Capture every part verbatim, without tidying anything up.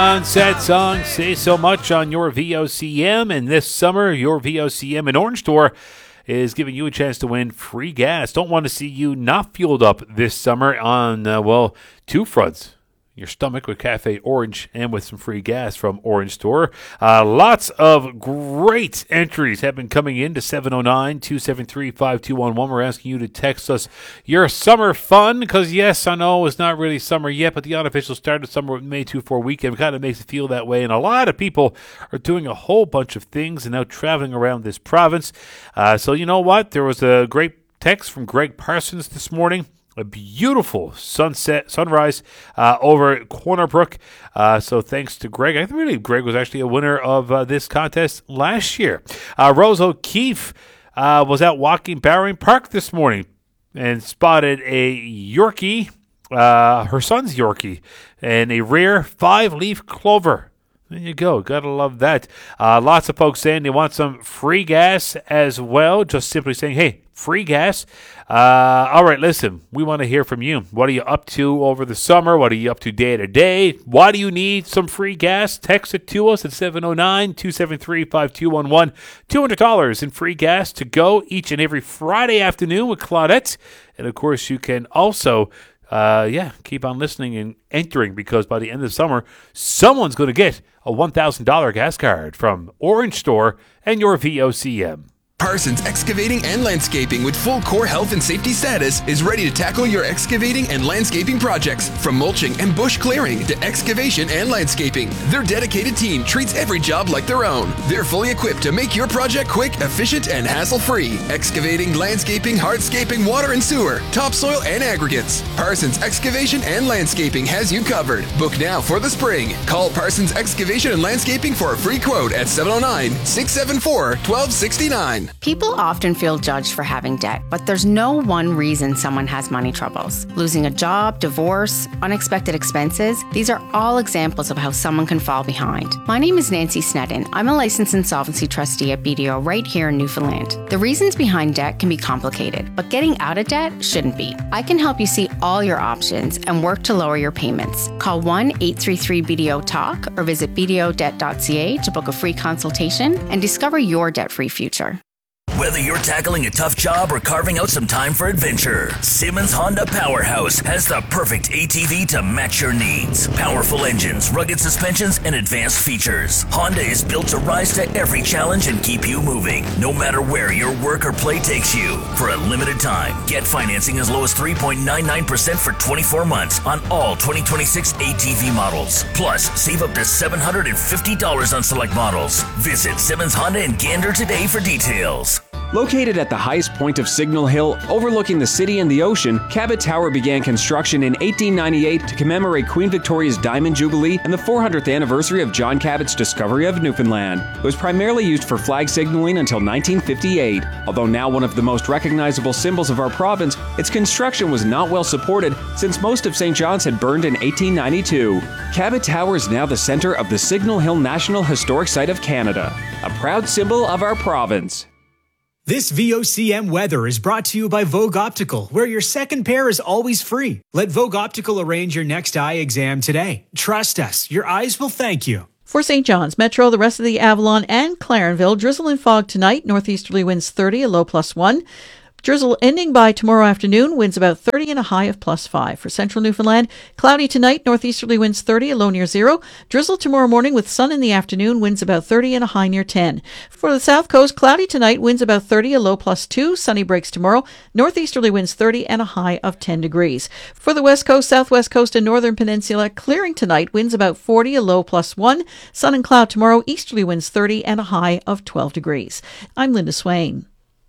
Sunset Song, Say So Much on your V O C M. And this summer, your V O C M and Orange Store is giving you a chance to win free gas. Don't want to see you not fueled up this summer on, uh, well, two fronts. Your stomach with Cafe Orange and with some free gas from Orange Store. Uh, lots of great entries have been coming in to seven oh nine, two seven three, five two one one. We're asking you to text us your summer fun because, yes, I know it's not really summer yet, but the unofficial start of summer with May twenty-fourth weekend kind of makes it feel that way. And a lot of people are doing a whole bunch of things and now traveling around this province. Uh, so you know what? There was a great text from Greg Parsons this morning. A beautiful sunset, sunrise uh, over at Corner Brook. Uh, so thanks to Greg. I believe Greg was actually a winner of uh, this contest last year. Uh, Rose O'Keefe uh, was out walking Barron Park this morning and spotted a Yorkie, uh, her son's Yorkie, and a rare five-leaf clover. There you go. Gotta love that. Uh, lots of folks saying they want some free gas as well. Just simply saying, hey, free gas. Uh, all right, listen, we want to hear from you. What are you up to over the summer? What are you up to day to day? Why do you need some free gas? Text it to us at seven oh nine, two seven three, five two one one. two hundred dollars in free gas to go each and every Friday afternoon with Claudette. And, of course, you can also Uh, yeah, keep on listening and entering because by the end of summer, someone's going to get a one thousand dollars gas card from Orange Store and your V O C M. Parsons Excavating and Landscaping with full core health and safety status is ready to tackle your excavating and landscaping projects. From mulching and bush clearing to excavation and landscaping, their dedicated team treats every job like their own. They're fully equipped to make your project quick, efficient, and hassle-free. Excavating, landscaping, hardscaping, water and sewer, topsoil, and aggregates. Parsons Excavation and Landscaping has you covered. Book now for the spring. Call Parsons Excavation and Landscaping for a free quote at seven oh nine, six seven four, one two six nine. People often feel judged for having debt, but there's no one reason someone has money troubles. Losing a job, divorce, unexpected expenses, these are all examples of how someone can fall behind. My name is Nancy Sneddon. I'm a licensed insolvency trustee at B D O right here in Newfoundland. The reasons behind debt can be complicated, but getting out of debt shouldn't be. I can help you see all your options and work to lower your payments. Call one eight three three B D O talk or visit b d o debt dot c a to book a free consultation and discover your debt-free future. Whether you're tackling a tough job or carving out some time for adventure, Simmons Honda Powerhouse has the perfect A T V to match your needs. Powerful engines, rugged suspensions, and advanced features. Honda is built to rise to every challenge and keep you moving, no matter where your work or play takes you. For a limited time, get financing as low as three point nine nine percent for twenty-four months on all twenty twenty-six A T V models. Plus, save up to seven hundred fifty dollars on select models. Visit Simmons Honda in Gander today for details. Located at the highest point of Signal Hill, overlooking the city and the ocean, Cabot Tower began construction in eighteen ninety-eight to commemorate Queen Victoria's Diamond Jubilee and the four hundredth anniversary of John Cabot's discovery of Newfoundland. It was primarily used for flag signaling until nineteen fifty-eight. Although now one of the most recognizable symbols of our province, its construction was not well supported since most of Saint John's had burned in eighteen ninety-two. Cabot Tower is now the center of the Signal Hill National Historic Site of Canada, a proud symbol of our province. This V O C M weather is brought to you by Vogue Optical, where your second pair is always free. Let Vogue Optical arrange your next eye exam today. Trust us, your eyes will thank you. For Saint John's, Metro, the rest of the Avalon, and Clarenville, drizzle and fog tonight, northeasterly winds thirty, a low plus one. Drizzle ending by tomorrow afternoon, winds about thirty and a high of plus five. For central Newfoundland, cloudy tonight, northeasterly winds thirty, a low near zero. Drizzle tomorrow morning with sun in the afternoon, winds about thirty and a high near ten. For the south coast, cloudy tonight, winds about thirty, a low plus two. Sunny breaks tomorrow, northeasterly winds thirty and a high of ten degrees. For the west coast, southwest coast, and northern peninsula, clearing tonight, winds about forty, a low plus one. Sun and cloud tomorrow, easterly winds thirty and a high of twelve degrees. I'm Linda Swain.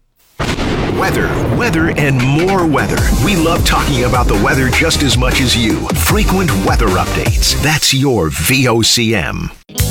Weather, weather, and more weather. We love talking about the weather just as much as you. Frequent weather updates. That's your V O C M.